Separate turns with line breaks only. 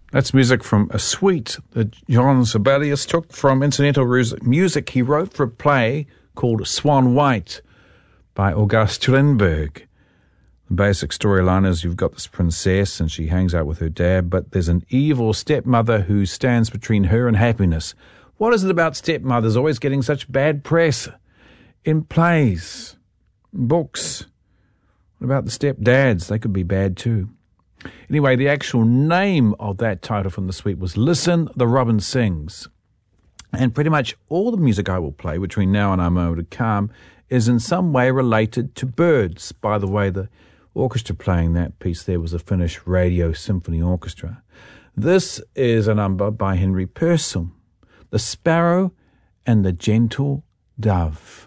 That's music from a suite that John Sibelius took from incidental music he wrote for a play called Swan White by August Strindberg. The basic storyline is you've got this princess and she hangs out with her dad, but there's an evil stepmother who stands between her and happiness. What is it about stepmothers always getting such bad press in plays, books? What about the stepdads? They could be bad too. Anyway, the actual name of that title from the suite was Listen, the Robin Sings. And pretty much all the music I will play between now and our moment of calm is in some way related to birds. By the way, the orchestra playing that piece there was a Finnish Radio Symphony Orchestra. This is a number by Henry Purcell, The Sparrow and the Gentle Dove.